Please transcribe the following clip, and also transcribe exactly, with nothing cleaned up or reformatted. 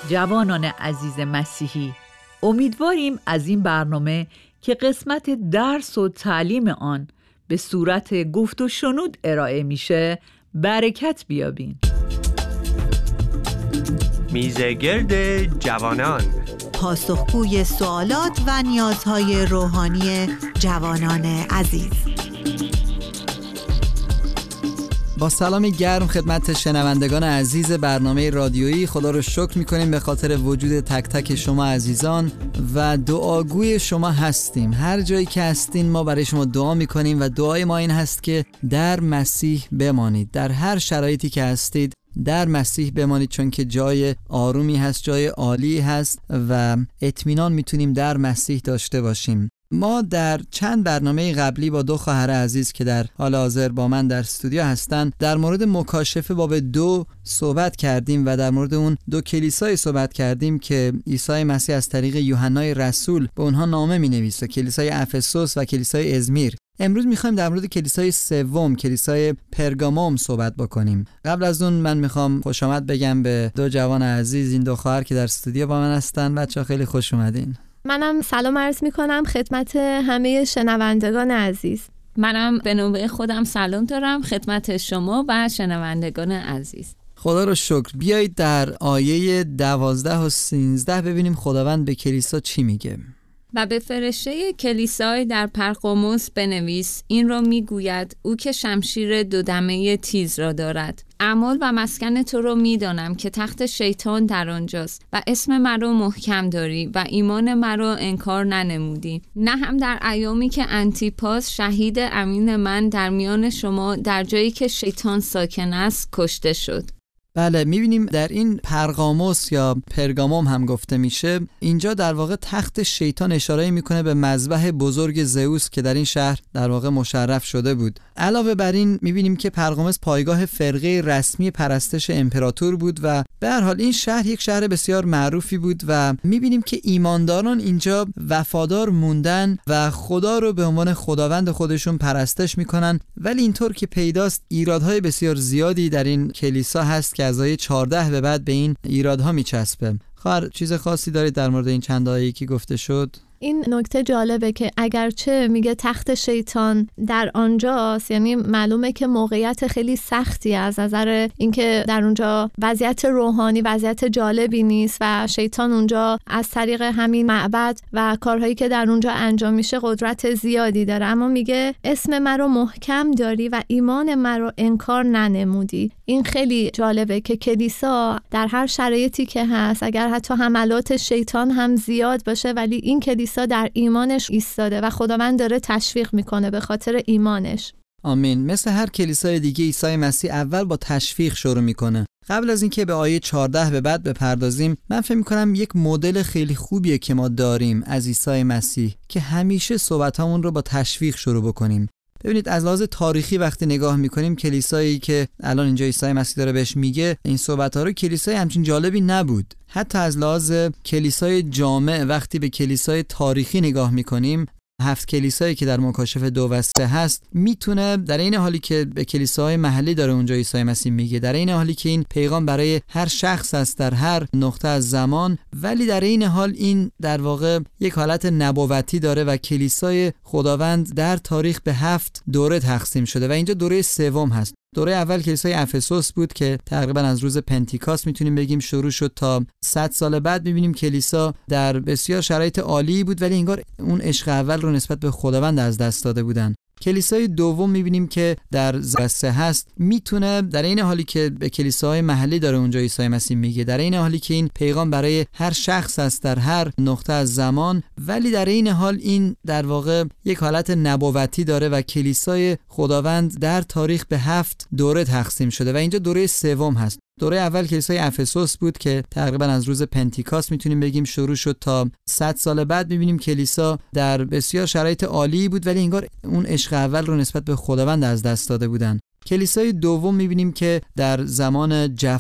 جوانان عزیز مسیحی، امیدواریم از این برنامه که قسمت درس و تعلیم آن به صورت گفت و شنود ارائه میشه برکت بیابین. میزگرد جوانان، پاسخگوی سوالات و نیازهای روحانی جوانان عزیز. با سلامی گرم خدمت شنوندگان عزیز برنامه رادیویی، خدا رو شکر میکنیم به خاطر وجود تک تک شما عزیزان و دعاگوی شما هستیم. هر جایی که هستین ما برای شما دعا میکنیم و دعای ما این هست که در مسیح بمانید. در هر شرایطی که هستید در مسیح بمانید، چون که جای آرومی هست، جای عالی هست و اطمینان میتونیم در مسیح داشته باشیم. ما در چند برنامه قبلی با دو خواهر عزیز که در حال حاضر با من در استودیو هستن در مورد مکاشفه باب دو صحبت کردیم و در مورد اون دو کلیسای صحبت کردیم که عیسی مسیح از طریق یوحنای رسول به اونها نامه می‌نویسه، کلیسای افسوس و کلیسای ازمیر. امروز میخوایم در مورد کلیسای سوم، کلیسای پرگاموم صحبت بکنیم. قبل از اون من میخوام خوش آمد بگم به دو جوان عزیز، این دو خواهر که در استودیو با من هستن. بچه‌ها خیلی خوش اومدین. منم سلام عرض میکنم خدمت همه شنوندگان عزیز. منم به نوبه خودم سلام دارم خدمت شما و شنوندگان عزیز. خدا رو شکر. بیایید در آیه دوازده و سینزده ببینیم خداوند به کلیسا چی میگه. و به فرشته کلیسای در پرگاموس بنویس، این را میگوید او که شمشیر دودمه تیز را دارد. اعمال و مسکن تو رو میدانم که تخت شیطان در آنجاست و اسم مرا محکم داری و ایمان مرا انکار ننمودی، نه هم در ایامی که انتیپاس شهید امین من در میان شما در جایی که شیطان ساکن است کشته شد. بله، میبینیم در این پرگاموس یا پرگاموم هم گفته میشه، اینجا در واقع تخت شیطان اشاره میکنه به مذبح بزرگ زئوس که در این شهر در واقع مشرف شده بود. علاوه بر این میبینیم که پرگاموس پایگاه فرقه رسمی پرستش امپراتور بود و به هر حال این شهر یک شهر بسیار معروفی بود و میبینیم که ایمانداران اینجا وفادار موندن و خدا رو به عنوان خداوند خودشون پرستش میکنن. ولی اینطور که پیداست ایرادهای بسیار زیادی در این کلیسا هست که از آیه چهارده به بعد به این ایرادها میچسبه. خواهر چیز خاصی دارید در مورد این چند آیه‌ای که گفته شد؟ این نکته جالبه که اگرچه میگه تخت شیطان در آنجاست، یعنی معلومه که موقعیت خیلی سختی از نظر اینکه در اونجا وضعیت روحانی وضعیت جالبی نیست و شیطان اونجا از طریق همین معبد و کارهایی که در اونجا انجام میشه قدرت زیادی داره. اما میگه اسم مرا محکم داری و ایمان مرا انکار ننمودی. این خیلی جالبه که کلیسا در هر شرایطی که هست، اگر حتی حملات شیطان هم زیاد باشه، ولی این کلیسا در ایمانش ایستاده و خداوند داره تشویق میکنه به خاطر ایمانش. آمین. مثل هر کلیسای دیگه عیسی مسیح اول با تشویق شروع میکنه. قبل از اینکه به آیه چهارده به بعد بپردازیم، من فکر میکنم یک مدل خیلی خوبیه که ما داریم از عیسی مسیح که همیشه صحبتامون رو با تشویق شروع بکنیم. ببینید از لحاظ تاریخی وقتی نگاه میکنیم کلیسایی که الان اینجا عیسی مسیح داره بهش میگه این صحبت‌ها رو، کلیسای همچین جالبی نبود. حتی از لحاظ کلیسای جامع وقتی به کلیسای تاریخی نگاه میکنیم، هفت کلیسایی که در مکاشفه دو و سه هست، میتونه در این حالی که به کلیساهای محلی داره اونجا عیسی مسیح میگه، در این حالی که این پیغام برای هر شخص است در هر نقطه از زمان، ولی در این حال این در واقع یک حالت نبوتی داره و کلیسای خداوند در تاریخ به هفت دوره تقسیم شده و اینجا دوره سوم هست. دوره اول کلیسای افسوس بود که تقریبا از روز پنتیکاست میتونیم بگیم شروع شد تا صد سال بعد. میبینیم کلیسا در بسیار شرایط عالی بود ولی انگار اون عشق اول رو نسبت به خداوند از دست داده بودن. کلیسای دوم میبینیم که در زسته هست، میتونه در این حالی که به کلیساهای محلی داره اونجا عیسی مسیح میگه، در این حالی که این پیغام برای هر شخص است در هر نقطه از زمان، ولی در این حال این در واقع یک حالت نبوتی داره و کلیسای خداوند در تاریخ به هفت دوره تقسیم شده و اینجا دوره سوم هست. دوره اول کلیسای افسوس بود که تقریبا از روز پنتیکاست میتونیم بگیم شروع شد تا صد سال بعد. میبینیم کلیسا در بسیار شرایط عالی بود ولی انگار اون عشق اول رو نسبت به خداوند از دست داده بودن. کلیسای دوم میبینیم که در زمان جف